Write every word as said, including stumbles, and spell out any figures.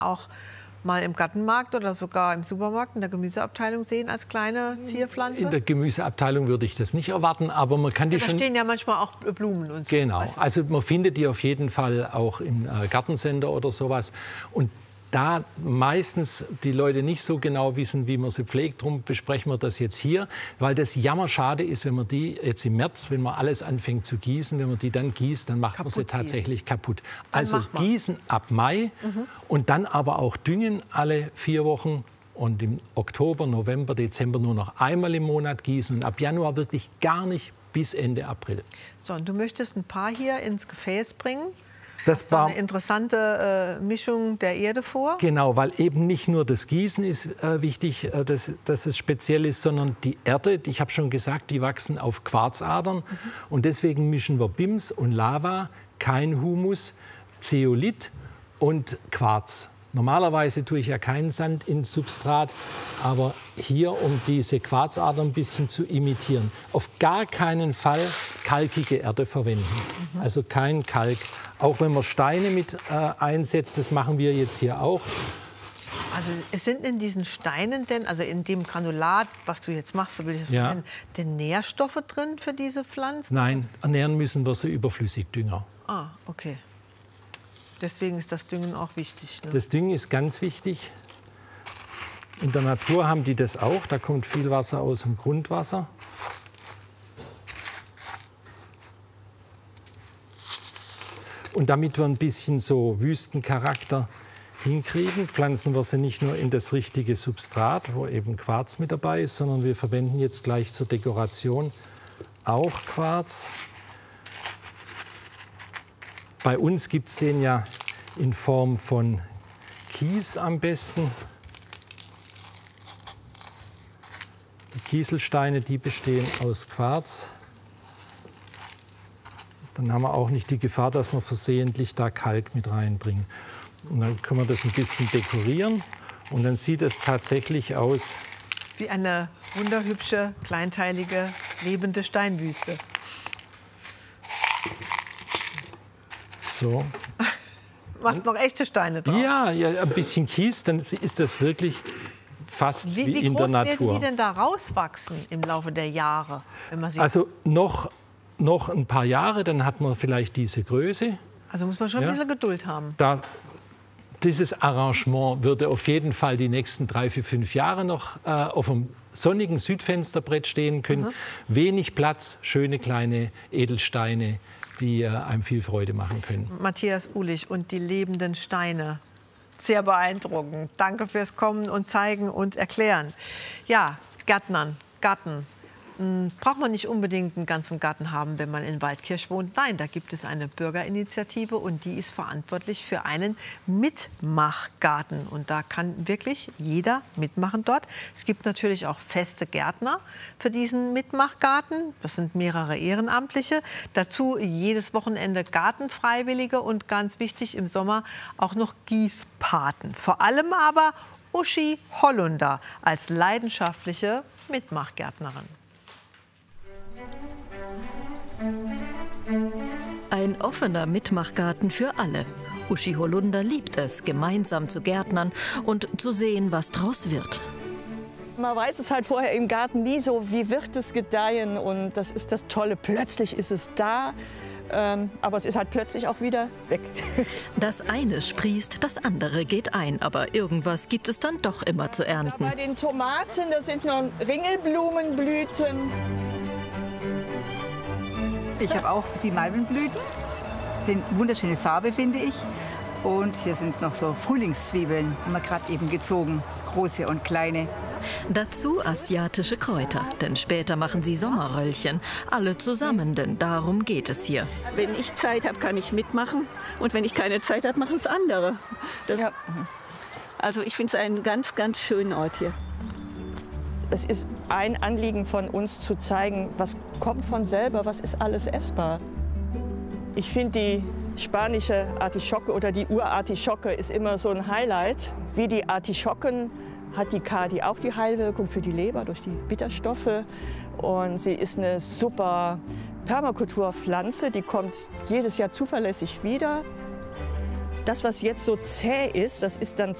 auch mal im Gartenmarkt oder sogar im Supermarkt in der Gemüseabteilung sehen als kleine Zierpflanze? In der Gemüseabteilung würde ich das nicht erwarten, aber man kann die ja, da schon... stehen ja manchmal auch Blumen und so. Genau, weißt du? also man findet die auf jeden Fall auch im äh, Gartencenter oder sowas. Und da meistens die Leute nicht so genau wissen, wie man sie pflegt, darum besprechen wir das jetzt hier, weil das jammerschade ist, wenn man die jetzt im März, wenn man alles anfängt zu gießen, wenn man die dann gießt, dann macht kaputt man sie tatsächlich gießen. kaputt. Also gießen ab Mai mhm. und dann aber auch düngen alle vier Wochen und im Oktober, November, Dezember nur noch einmal im Monat gießen und ab Januar wirklich gar nicht bis Ende April. So, und du möchtest ein paar hier ins Gefäß bringen? Das war eine interessante äh, Mischung der Erde vor. Genau, weil eben nicht nur das Gießen ist äh, wichtig, äh, dass, dass es speziell ist, sondern die Erde, ich habe schon gesagt, die wachsen auf Quarzadern. Mhm. Und deswegen mischen wir B I M S und Lava, kein Humus, Zeolit und Quarz. Normalerweise tue ich ja keinen Sand ins Substrat, aber hier, um diese Quarzadern ein bisschen zu imitieren, auf gar keinen Fall kalkige Erde verwenden. Mhm. Also kein Kalk. Auch wenn man Steine mit äh, einsetzt, das machen wir jetzt hier auch. Also es sind in diesen Steinen denn, also in dem Granulat, was du jetzt machst, so will ich das ja. nennen, denn Nährstoffe drin für diese Pflanzen? Nein, ernähren müssen wir so Überflüssigdünger. Ah, okay. Deswegen ist das Düngen auch wichtig. Ne? Das Düngen ist ganz wichtig. In der Natur haben die das auch. Da kommt viel Wasser aus dem Grundwasser. Und damit wir ein bisschen so Wüstencharakter hinkriegen, pflanzen wir sie nicht nur in das richtige Substrat, wo eben Quarz mit dabei ist, sondern wir verwenden jetzt gleich zur Dekoration auch Quarz. Bei uns gibt es den ja in Form von Kies am besten. Die Kieselsteine, die bestehen aus Quarz. Dann haben wir auch nicht die Gefahr, dass wir versehentlich da Kalk mit reinbringen. Und dann können wir das ein bisschen dekorieren und dann sieht es tatsächlich aus wie eine wunderhübsche, kleinteilige, lebende Steinwüste. So. Machst noch echte Steine drauf? Ja, ja, ein bisschen Kies, dann ist das wirklich fast wie, wie, wie in der Natur. Wie groß werden die denn da rauswachsen im Laufe der Jahre? Wenn man sie also noch, noch ein paar Jahre, dann hat man vielleicht diese Größe. Also muss man schon ja. ein bisschen Geduld haben. Da, dieses Arrangement würde auf jeden Fall die nächsten drei, vier, fünf Jahre noch äh, auf einem sonnigen Südfensterbrett stehen können. Mhm. Wenig Platz, schöne kleine Edelsteine, die äh, einem viel Freude machen können. Matthias Uhlich und die lebenden Steine. Sehr beeindruckend. Danke fürs Kommen und Zeigen und Erklären. Ja, Gärtnern, Garten. Braucht man nicht unbedingt einen ganzen Garten haben, wenn man in Waldkirch wohnt. Nein, da gibt es eine Bürgerinitiative und die ist verantwortlich für einen Mitmachgarten. Und da kann wirklich jeder mitmachen dort. Es gibt natürlich auch feste Gärtner für diesen Mitmachgarten. Das sind mehrere Ehrenamtliche. Dazu jedes Wochenende Gartenfreiwillige und ganz wichtig im Sommer auch noch Gießpaten. Vor allem aber Uschi Hollunder als leidenschaftliche Mitmachgärtnerin. Ein offener Mitmachgarten für alle. Uschi Hollunder liebt es, gemeinsam zu gärtnern und zu sehen, was draus wird. Man weiß es halt vorher im Garten nie so, wie wird es gedeihen, und das ist das Tolle. Plötzlich ist es da, ähm, aber es ist halt plötzlich auch wieder weg. Das eine sprießt, das andere geht ein, aber irgendwas gibt es dann doch immer zu ernten. Ja, bei den Tomaten, das sind noch Ringelblumenblüten. Ich habe auch die Malvenblüten, sind wunderschöne Farbe, finde ich. Und hier sind noch so Frühlingszwiebeln, haben wir gerade eben gezogen, große und kleine. Dazu asiatische Kräuter, denn später machen sie Sommerröllchen. Alle zusammen, denn darum geht es hier. Wenn ich Zeit habe, kann ich mitmachen. Und wenn ich keine Zeit habe, machen es andere. Das, ja. Also ich finde es einen ganz, ganz schönen Ort hier. Es ist ein Anliegen von uns zu zeigen, was kommt von selber, was ist alles essbar. Ich finde, die spanische Artischocke oder die Urartischocke ist immer so ein Highlight. Wie die Artischocken hat die Kadi auch die Heilwirkung für die Leber durch die Bitterstoffe. Und sie ist eine super Permakulturpflanze, die kommt jedes Jahr zuverlässig wieder. Das, was jetzt so zäh ist, das ist dann